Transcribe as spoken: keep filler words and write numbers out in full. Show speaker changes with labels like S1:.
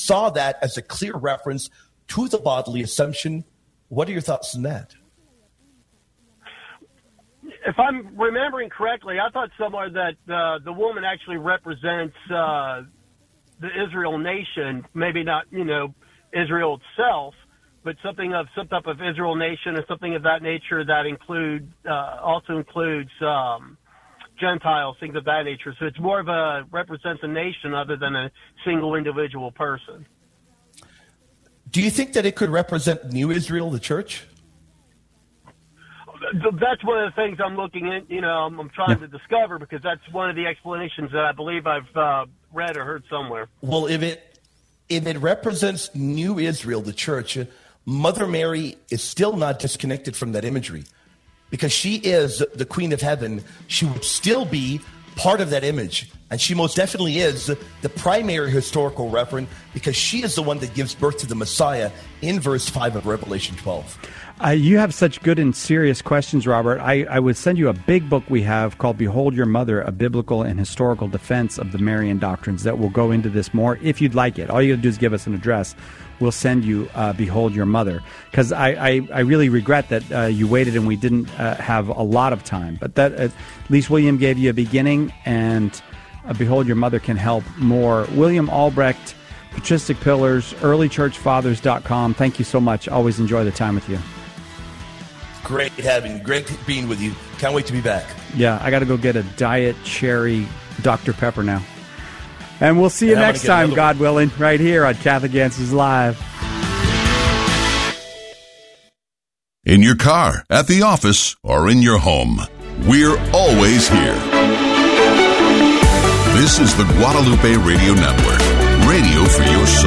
S1: saw that as a clear reference to the bodily assumption. What are your thoughts on that?
S2: If I'm remembering correctly, I thought somewhere that uh, the woman actually represents uh, the Israel nation, maybe not, you know, Israel itself, but something of some type of Israel nation or something of that nature that include uh, also includes um, Gentiles, things of that nature. So it's more of a represents a nation other than a single individual person.
S1: Do you think that it could represent New Israel, the church?
S2: That's one of the things I'm looking at, you know, I'm, I'm trying yeah. to discover, because that's one of the explanations that I believe I've uh, read or heard somewhere.
S1: Well, if it if it represents New Israel, the church, Mother Mary is still not disconnected from that imagery, because she is the Queen of Heaven. She would still be part of that image, and she most definitely is the primary historical referent, because she is the one that gives birth to the Messiah in verse five of Revelation twelve.
S3: Uh, you have such good and serious questions, Robert. I, I would send you a big book we have called Behold Your Mother, A Biblical and Historical Defense of the Marian Doctrines, that will go into this more if you'd like it. All you have to do is give us an address. We'll send you uh, Behold Your Mother. Because I, I, I really regret that uh, you waited and we didn't uh, have a lot of time. But that at least William gave you a beginning, and uh, Behold Your Mother can help more. William Albrecht, Patristic Pillars, early church fathers dot com. Thank you so much. Always enjoy the time with you.
S1: Great having you. Great being with you. Can't wait to be back.
S3: Yeah, I got to go get a Diet Cherry Doctor Pepper now. And we'll see you
S1: and
S3: next time, God
S1: one.
S3: willing, right here on Catholic Answers Live.
S4: In your car, at the office, or in your home, we're always here. This is the Guadalupe Radio Network, radio for your soul.